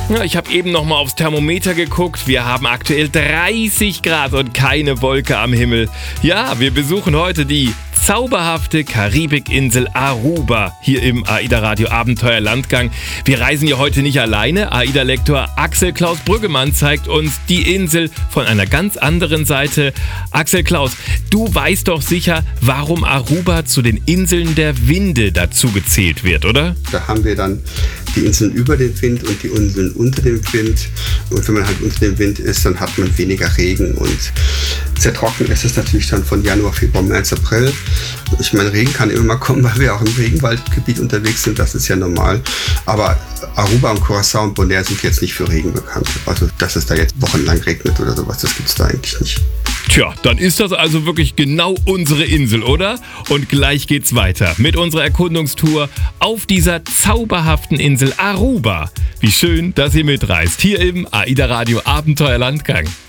Ja, ich habe eben noch mal aufs Thermometer geguckt. Wir haben aktuell 30 Grad und keine Wolke am Himmel. Ja, wir besuchen heute die zauberhafte Karibikinsel Aruba hier im AIDA Radio Abenteuer Landgang. Wir reisen ja heute nicht alleine. AIDA-Lektor Axel Klaus Brüggemann zeigt uns die Insel von einer ganz anderen Seite. Axel Klaus, du weißt doch sicher, warum Aruba zu den Inseln der Winde dazu gezählt wird, oder? Da haben wir dann die Inseln über den Wind und die Inseln unter dem Wind. Und wenn man halt unter dem Wind ist, dann hat man weniger Regen. Und sehr trocken ist es natürlich dann von Januar, Februar, März, April. Ich meine, Regen kann immer mal kommen, weil wir auch im Regenwaldgebiet unterwegs sind. Das ist ja normal. Aber Aruba und Curaçao und Bonaire sind jetzt nicht für Regen bekannt. Also, dass es da jetzt wochenlang regnet oder sowas, das gibt es da eigentlich nicht. Tja, dann ist das also wirklich genau unsere Insel, oder? Und gleich geht's weiter mit unserer Erkundungstour auf dieser zauberhaften Insel Aruba. Wie schön, dass ihr mitreist hier im AIDA Radio Abenteuer Landgang.